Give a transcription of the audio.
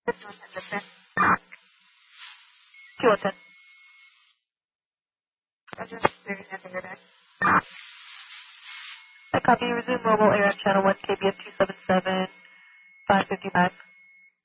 210. Roger. Maybe nothing your back. I copy. Resume mobile air channel 1 KBS 277 555.